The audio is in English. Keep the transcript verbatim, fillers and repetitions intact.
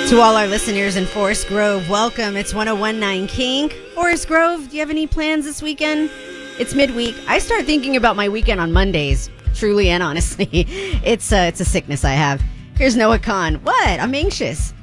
To all our listeners in Forest Grove, welcome. It's one oh one point nine King. Forest Grove, do you have any plans this weekend? It's midweek. I start thinking about my weekend on Mondays, truly and honestly. It's, uh, it's a sickness I have. Here's Noah Khan. What? I'm anxious.